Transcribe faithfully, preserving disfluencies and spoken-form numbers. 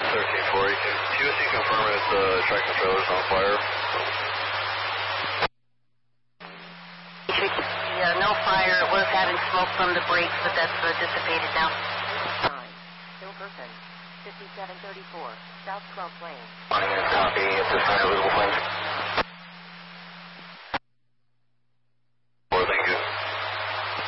thirteen forty. Can T O C confirm if the tractor trailer is on fire? Yeah, no fire. It was having smoke from the brakes, but that's uh, dissipated now. Nine. Hilkerson, fifty-seven thirty-four, South twelfth Lane. Morning, copy. At this time, visible flames.